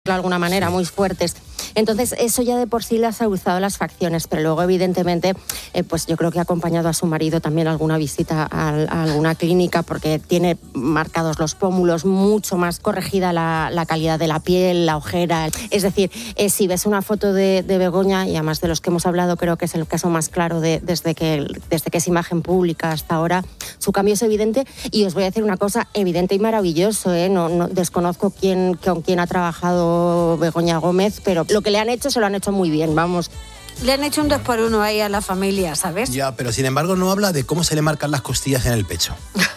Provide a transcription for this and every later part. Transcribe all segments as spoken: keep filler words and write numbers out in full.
decirlo de alguna manera, sí. muy fuertes. Entonces, eso ya de por sí le ha suavizado las facciones, pero luego, evidentemente, eh, pues yo creo que ha acompañado a su marido también a alguna visita a, a alguna clínica, porque tiene marcados los pómulos, mucho más corregida la, la calidad de la piel, la ojera. Es decir, eh, si ves una foto de, de Begoña, y además de los que hemos hablado, creo que es el caso más claro de, desde, que, desde que es imagen pública hasta ahora, su cambio es evidente. Y os voy a decir una cosa, evidente y maravilloso, ¿eh? No, no desconozco quién, con quién ha trabajado Begoña Gómez, pero lo que le han hecho se lo han hecho muy bien, vamos. Le han hecho un dos por uno ahí a la familia, ¿sabes? Ya, pero sin embargo no habla de cómo se le marcan las costillas en el pecho.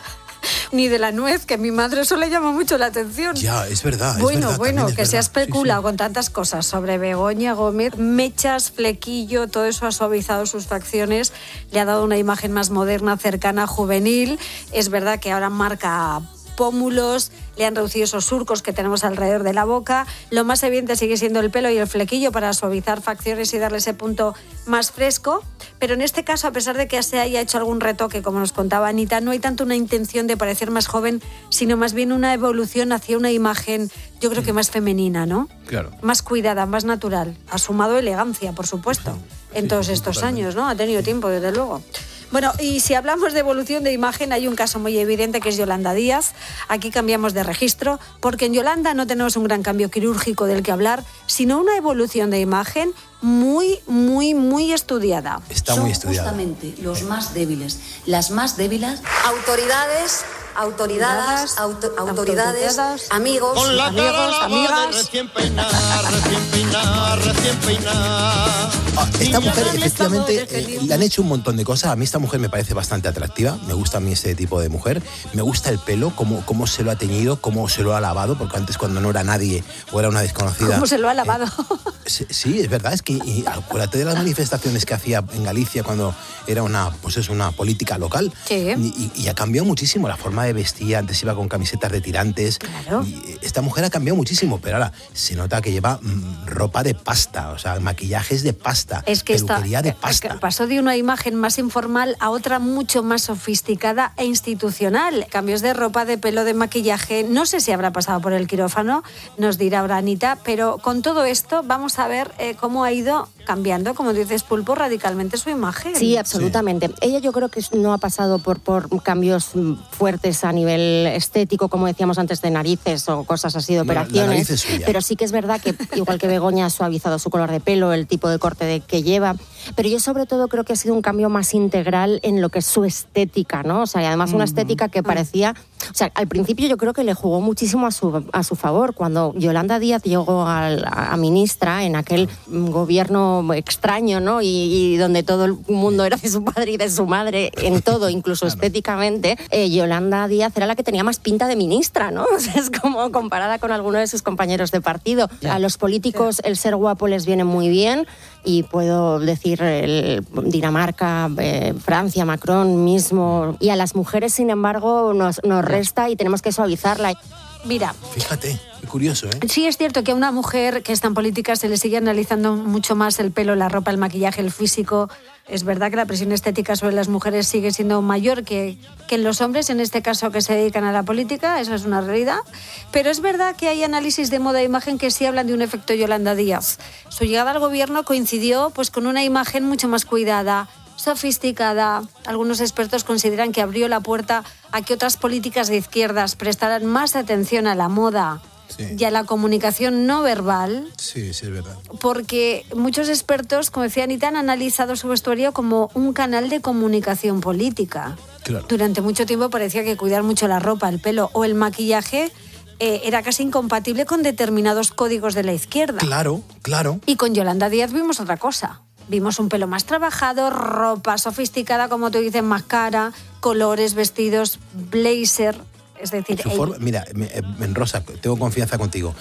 Ni de la nuez, que a mi madre eso le llama mucho la atención. Ya, es verdad. Bueno, es verdad, bueno, es que verdad. se ha especulado sí, sí. con tantas cosas sobre Begoña Gómez, mechas, flequillo, todo eso ha suavizado sus facciones, le ha dado una imagen más moderna, cercana, juvenil. Es verdad que ahora marca pómulos, le han reducido esos surcos que tenemos alrededor de la boca. Lo más evidente sigue siendo el pelo y el flequillo para suavizar facciones y darle ese punto más fresco. Pero en este caso, a pesar de que se haya hecho algún retoque, como nos contaba Anita, no hay tanto una intención de parecer más joven, sino más bien una evolución hacia una imagen, yo creo que más femenina, ¿no? Claro. Más cuidada, más natural. Ha sumado elegancia, por supuesto, sí, en todos sí, estos totalmente. años, ¿no? Ha tenido tiempo, desde luego. Bueno, y si hablamos de evolución de imagen, hay un caso muy evidente que es Yolanda Díaz. Aquí cambiamos de registro, porque en Yolanda no tenemos un gran cambio quirúrgico del que hablar, sino una evolución de imagen muy, muy, muy estudiada. Está muy estudiada. Son justamente los más débiles, las más débiles. Autoridades, autoridades, auto, autoridades, autoridades, amigos, con la amigos, cara amigas. Recién peinada, recién peinada, recién peinada. Ah, esta mujer, efectivamente, eh, le han hecho un montón de cosas. A mí esta mujer me parece bastante atractiva. Me gusta a mí ese tipo de mujer. Me gusta el pelo, cómo, cómo se lo ha teñido, cómo se lo ha lavado, porque antes cuando no era nadie o era una desconocida... ¿Cómo se lo ha lavado? Eh, sí, es verdad. Es que y, acuérdate de las manifestaciones que hacía en Galicia cuando era una, pues es una política local. Sí. Y, y ha cambiado muchísimo la forma de vestir. Antes iba con camisetas de tirantes. Claro. Y esta mujer ha cambiado muchísimo, pero ahora se nota que lleva mmm, ropa de pasta, o sea, maquillajes de pasta, es que peluquería está, de pasta. Pasó de una imagen más informal a otra mucho más sofisticada e institucional. Cambios de ropa, de pelo, de maquillaje. No sé si habrá pasado por el quirófano, nos dirá ahora Anita, pero con todo esto vamos a ver eh, cómo ha ido cambiando, como dices, Pulpo, radicalmente su imagen. Sí, absolutamente. Sí. Ella yo creo que no ha pasado por, por cambios fuertes a nivel estético, como decíamos antes, de narices o cosas así de operaciones. La, la pero sí que es verdad que, igual que Begoña, ha suavizado su color de pelo, el tipo de corte de, que lleva. Pero yo sobre todo creo que ha sido un cambio más integral en lo que es su estética, ¿no? O sea, y además una estética que parecía... O sea, al principio yo creo que le jugó muchísimo a su, a su favor. Cuando Yolanda Díaz llegó a, a ministra en aquel gobierno extraño, ¿no? Y, y donde todo el mundo era de su padre y de su madre, en todo, incluso claro. estéticamente, eh, Yolanda Díaz era la que tenía más pinta de ministra, ¿no? O sea, es como comparada con alguno de sus compañeros de partido. A los políticos el ser guapo les viene muy bien, y puedo decir el Dinamarca, eh, Francia, Macron mismo, y a las mujeres, sin embargo, nos, nos resta y tenemos que suavizarla. Mira, fíjate, qué curioso, ¿eh? Sí, es cierto que a una mujer que está en política se le sigue analizando mucho más el pelo, la ropa, el maquillaje, el físico. Es verdad que la presión estética sobre las mujeres sigue siendo mayor que, que en los hombres, en este caso que se dedican a la política, eso es una realidad. Pero es verdad que hay análisis de moda e imagen que sí hablan de un efecto Yolanda Díaz. Su llegada al gobierno coincidió pues con una imagen mucho más cuidada, sofisticada. Algunos expertos consideran que abrió la puerta a que otras políticas de izquierdas prestaran más atención a la moda sí. y a la comunicación no verbal. Sí, sí, es verdad. Porque muchos expertos, como decía Anita, han analizado su vestuario como un canal de comunicación política. Claro. Durante mucho tiempo parecía que cuidar mucho la ropa, el pelo o el maquillaje eh, era casi incompatible con determinados códigos de la izquierda. Claro, claro. Y con Yolanda Díaz vimos otra cosa. Vimos un pelo más trabajado, ropa sofisticada, como tú dices, más cara, colores, vestidos, blazer, es decir... Su forma, mira, en Rosa, tengo confianza contigo.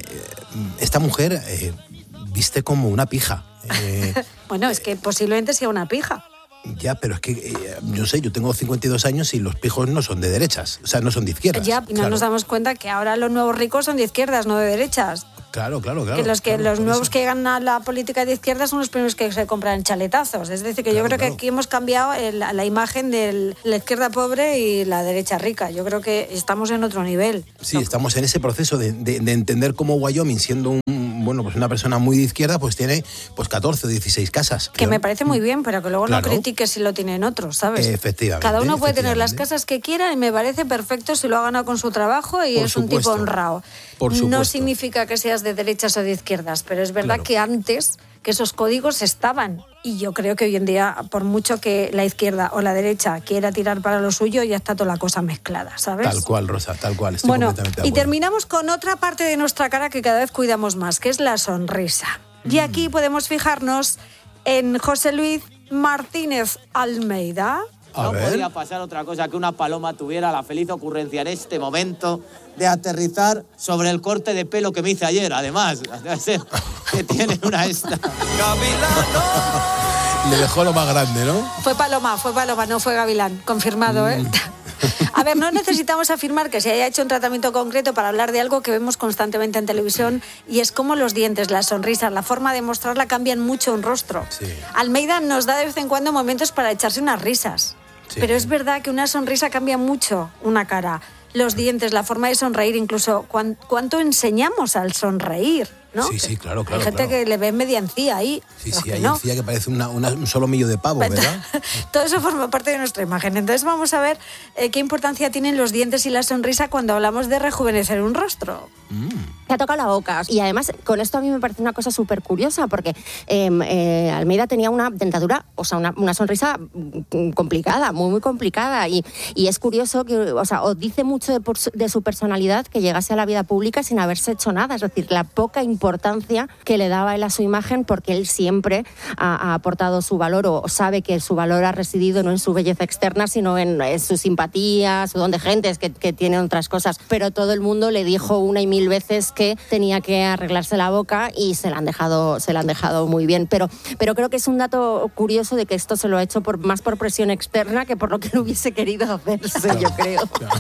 Esta mujer eh, viste como una pija. Eh, bueno, es que posiblemente sea una pija. Ya, pero es que, eh, yo sé, yo tengo cincuenta y dos años y los pijos no son de derechas, o sea, no son de izquierdas. Ya, y no claro. nos damos cuenta que ahora los nuevos ricos son de izquierdas, no de derechas. Claro, claro, claro. Que los, que, claro, los nuevos eso. que llegan a la política de izquierda son los primeros que se compran chaletazos. Es decir, que claro, yo creo claro. que aquí hemos cambiado el, la imagen de la izquierda pobre y la derecha rica. Yo creo que estamos en otro nivel. Sí, ¿no? Estamos en ese proceso de, de, de entender cómo Wyoming, siendo un bueno, pues una persona muy de izquierda pues tiene pues catorce o dieciséis casas. Que me parece muy bien, pero que luego Claro. no critiques si lo tienen otros, ¿sabes? Efectivamente. Cada uno puede tener las efectivamente. casas que quiera y me parece perfecto si lo ha ganado con su trabajo y Por es un tipo supuesto. honrado. Por No supuesto. significa que seas de derechas o de izquierdas, pero es verdad Claro. que antes que esos códigos estaban. Y yo creo que hoy en día, por mucho que la izquierda o la derecha quiera tirar para lo suyo, ya está toda la cosa mezclada, ¿sabes? Tal cual, Rosa, tal cual. Estoy Bueno, completamente de y acuerdo. terminamos con otra parte de nuestra cara que cada vez cuidamos más, que es la sonrisa. Y aquí podemos fijarnos en José Luis Martínez Almeida. A no ver. podía pasar otra cosa que una paloma tuviera la feliz ocurrencia en este momento de aterrizar sobre el corte de pelo que me hice ayer, además. Que tiene una esta. Le dejó lo más grande, ¿no? Fue Paloma, fue Paloma, no fue Gavilán, confirmado, ¿eh? A ver, no necesitamos afirmar que se haya hecho un tratamiento concreto para hablar de algo que vemos constantemente en televisión y es cómo los dientes, las sonrisas, la forma de mostrarla cambian mucho un rostro. Sí. Almeida nos da de vez en cuando momentos para echarse unas risas, Sí. pero es verdad que una sonrisa cambia mucho una cara. Los dientes, la forma de sonreír, incluso cuán- cuánto enseñamos al sonreír, ¿no? Sí, sí, claro, claro, Hay gente claro. que le ve media encía ahí. Sí, los sí, que hay no. encía que parece una, una- un solo millo de pavo, ¿verdad? Todo eso forma parte de nuestra imagen. Entonces vamos a ver eh, qué importancia tienen los dientes y la sonrisa cuando hablamos de rejuvenecer un rostro. Se ha tocado la boca. Y además, con esto a mí me parece una cosa súper curiosa, porque eh, eh, Almeida tenía una dentadura, o sea, una, una sonrisa mm, complicada, muy, muy complicada. Y, y es curioso que, o sea, os dice mucho de, por su- de su personalidad que llegase a la vida pública sin haberse hecho nada. Es decir, la poca importancia que le daba él a su imagen, porque él siempre ha, ha aportado su valor, o sabe que su valor ha residido no en su belleza externa, sino en, en su simpatía, su don de gentes, que, que tiene otras cosas. Pero todo el mundo le dijo una y mil veces que tenía que arreglarse la boca y se la han dejado, se la han dejado muy bien. Pero, pero creo que es un dato curioso de que esto se lo ha hecho por, más por presión externa que por lo que él hubiese querido hacerse, yo creo.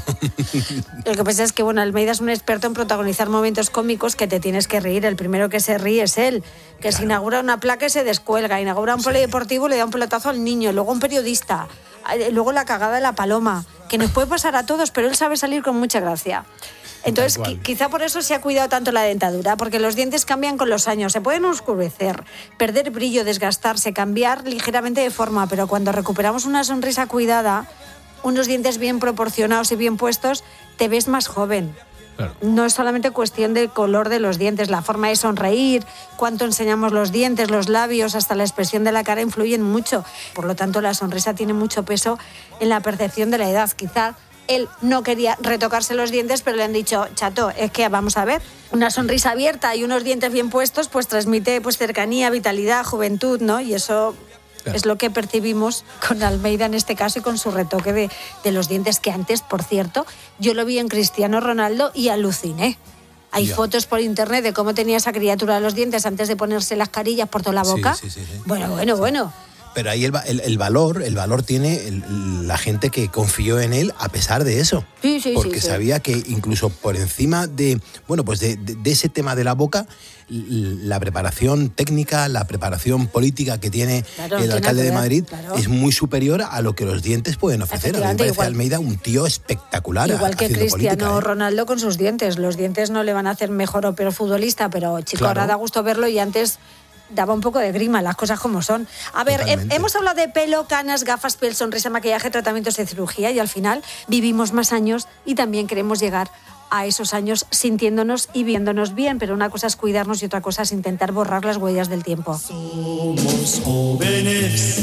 Lo que pasa es que, bueno, Almeida es un experto en protagonizar momentos cómicos que te tienes que reír. El primero que se ríe es él, que se inaugura una placa y se descuelga, inaugura un polideportivo y le da un pelotazo al niño, luego un periodista, eh, luego la cagada de la paloma, que nos puede pasar a todos, pero él sabe salir con mucha gracia. Entonces, Tal cual. qui- quizá por eso se ha cuidado tanto la dentadura, porque los dientes cambian con los años, se pueden oscurecer, perder brillo, desgastarse, cambiar ligeramente de forma, pero cuando recuperamos una sonrisa cuidada, unos dientes bien proporcionados y bien puestos, te ves más joven. Claro. No es solamente cuestión del color de los dientes, la forma de sonreír, cuánto enseñamos los dientes, los labios, hasta la expresión de la cara influyen mucho. Por lo tanto, la sonrisa tiene mucho peso en la percepción de la edad. Quizá él no quería retocarse los dientes, pero le han dicho, chato, es que vamos a ver, una sonrisa abierta y unos dientes bien puestos, pues transmite pues cercanía, vitalidad, juventud, ¿no? Y eso Claro. es lo que percibimos con Almeida en este caso y con su retoque de, de los dientes, que antes, por cierto, yo lo vi en Cristiano Ronaldo y aluciné. Hay Ya. fotos por internet de cómo tenía esa criatura los dientes antes de ponerse las carillas por toda la Sí, boca. sí, sí, sí. Bueno, bueno, bueno. Pero ahí el, va- el- el valor, el valor tiene el- la gente que confió en él a pesar de eso. Sí, sí, Porque sí, sí. sabía que incluso por encima de, bueno, pues de, de- de ese tema de la boca, l- la preparación técnica, la preparación política que tiene Claro, el tiene alcalde que de ver, Madrid claro. es muy superior a lo que los dientes pueden ofrecer. A mí me Efectivamente, parece igual- Almeida un tío espectacular. Igual que haciendo Cristiano política, ¿eh? Ronaldo con sus dientes. Los dientes no le van a hacer mejor o peor futbolista, pero chico, Claro. ahora da gusto verlo y antes daba un poco de grima, las cosas como son. A ver, he- Totalmente. hemos hablado de pelo, canas, gafas, piel, sonrisa, maquillaje, tratamientos de cirugía y al final vivimos más años y también queremos llegar a esos años sintiéndonos y viéndonos bien, pero una cosa es cuidarnos y otra cosa es intentar borrar las huellas del tiempo. Somos jóvenes,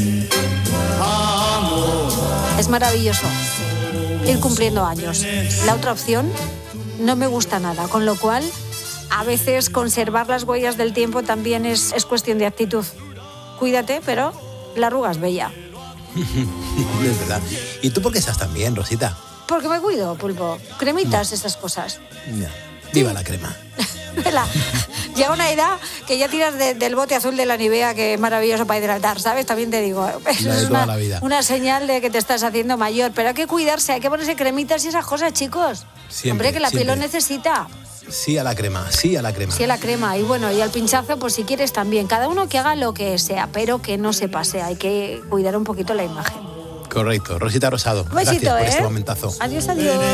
amor. Es maravilloso ir cumpliendo años. La otra opción no me gusta nada, con lo cual a veces conservar las huellas del tiempo también es, es cuestión de actitud. Cuídate, pero la arruga es bella. Es verdad. ¿Y tú por qué estás tan bien, Rosita? Porque me cuido, Pulpo. Cremitas, esas cosas. Mira, viva la crema. Vela, llega una edad que ya tiras de- del bote azul de la Nivea, que es maravilloso para hidratar, ¿sabes? También te digo, eso La de es toda una, la vida. una señal de que te estás haciendo mayor. Pero hay que cuidarse, hay que ponerse cremitas y esas cosas, chicos. Siempre, Hombre, que la piel lo siempre. necesita. Sí a la crema, sí a la crema. Sí, a la crema. Y bueno, y al pinchazo, pues si quieres también. Cada uno que haga lo que sea, pero que no se pase. Hay que cuidar un poquito la imagen. Correcto. Rosita Rosado, Un besito, gracias por ¿eh? este momentazo. Adiós, adiós.